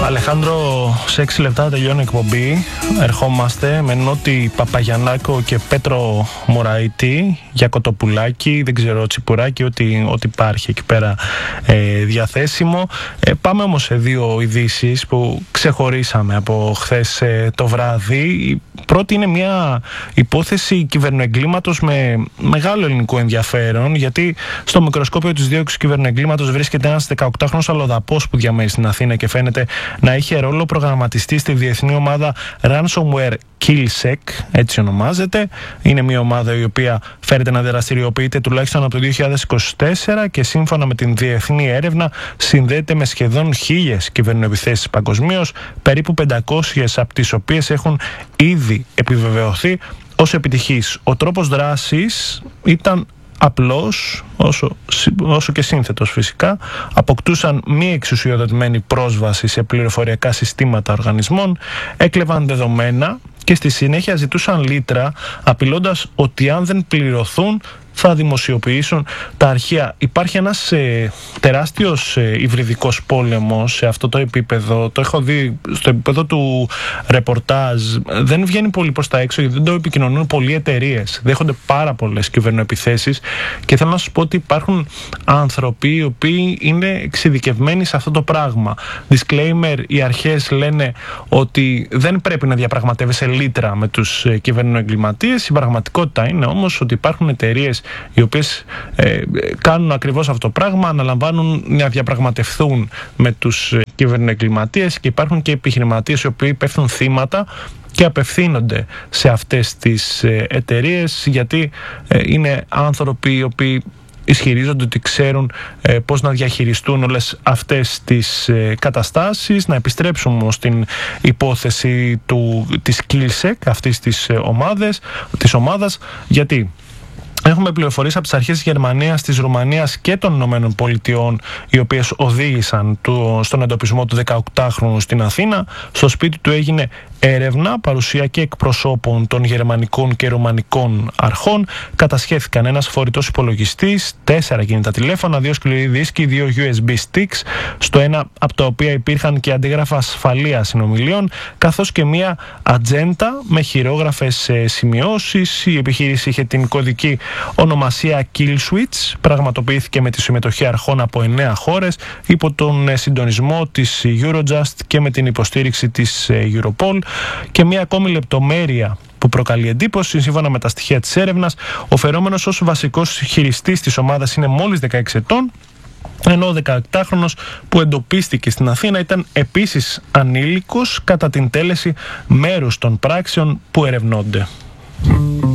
Αλεχάνδρο, σε 6 λεπτά τελειώνει η εκπομπή. Ερχόμαστε με Νότι Παπαγιαννάκο και Πέτρο Μωραήτη για κοτοπουλάκι, δεν ξέρω, τσιπουράκι, ό,τι υπάρχει εκεί πέρα διαθέσιμο. Πάμε όμως σε δύο ειδήσεις που ξεχωρίσαμε από χθες το βράδυ. Η πρώτη είναι μια υπόθεση κυβερνοεγκλήματος με μεγάλο ελληνικό ενδιαφέρον, γιατί στο μικροσκόπιο της δίωξης κυβερνοεγκλήματος βρίσκεται ένας 18χρονος αλλοδαπός που διαμένει στην Αθήνα και φαίνεται να είχε ρόλο προγραμματιστή στη διεθνή ομάδα Ransomware Killsec, έτσι ονομάζεται. Είναι μια ομάδα η οποία φέρεται να δραστηριοποιείται τουλάχιστον από το 2024 και σύμφωνα με την διεθνή έρευνα συνδέεται με σχεδόν 1.000 κυβερνοεπιθέσεις παγκοσμίως, περίπου 500 από τις οποίες έχουν ήδη επιβεβαιωθεί ως επιτυχής. Ο τρόπος δράσης ήταν απλός, όσο και σύνθετος φυσικά. Αποκτούσαν μη εξουσιοδοτημένη πρόσβαση σε πληροφοριακά συστήματα οργανισμών, έκλεβαν δεδομένα και στη συνέχεια ζητούσαν λίτρα, απειλώντας ότι αν δεν πληρωθούν θα δημοσιοποιήσουν τα αρχεία. Υπάρχει ένας τεράστιος υβριδικός πόλεμος σε αυτό το επίπεδο. Το έχω δει στο επίπεδο του ρεπορτάζ. Δεν βγαίνει πολύ προς τα έξω γιατί δεν το επικοινωνούν πολλοί εταιρείες. Δέχονται πάρα πολλές κυβερνοεπιθέσεις και θέλω να σας πω ότι υπάρχουν άνθρωποι οι οποίοι είναι εξειδικευμένοι σε αυτό το πράγμα. Disclaimer, οι αρχές λένε ότι δεν πρέπει να διαπραγματεύεσαι λίτρα με τους κυβερνοεγκληματίες. Η πραγματικότητα είναι όμως ότι υπάρχουν εταιρείες οι οποίες κάνουν ακριβώς αυτό το πράγμα, αναλαμβάνουν να διαπραγματευθούν με τους κυβερνοεγκληματίες και υπάρχουν και επιχειρηματίες οι οποίοι πέφτουν θύματα και απευθύνονται σε αυτές τις εταιρείες, γιατί είναι άνθρωποι οι οποίοι ισχυρίζονται ότι ξέρουν πώς να διαχειριστούν όλες αυτές τις καταστάσεις. Να επιστρέψουμε όμως στην υπόθεση της Killsec, αυτής της ομάδας, γιατί έχουμε πληροφορίες από τις αρχές της Γερμανίας, της Ρουμανίας και των Ηνωμένων Πολιτειών, οι οποίες οδήγησαν στον εντοπισμό του 18χρονου στην Αθήνα. Στο σπίτι του έγινε έρευνα, παρουσία και εκπροσώπων των γερμανικών και ρουμανικών αρχών. Κατασχέθηκαν ένας φορητός υπολογιστής, 4 κινητά τηλέφωνα, 2 σκληροί δίσκοι, 2 USB sticks, στο ένα από τα οποία υπήρχαν και αντίγραφα ασφαλείας συνομιλίων, καθώς και μία ατζέντα με χειρόγραφες σημειώσεις. Η επιχείρηση είχε την κωδική ονομασία Kill Switch, πραγματοποιήθηκε με τη συμμετοχή αρχών από 9 χώρες υπό τον συντονισμό της Eurojust και με την υποστήριξη της Europol. Και μία ακόμη λεπτομέρεια που προκαλεί εντύπωση, σύμφωνα με τα στοιχεία της έρευνας, ο φερόμενος ως βασικός χειριστής της ομάδας είναι μόλις 16 ετών, ενώ ο 18χρονος που εντοπίστηκε στην Αθήνα ήταν επίσης ανήλικος κατά την τέλεση μέρους των πράξεων που ερευνώνται.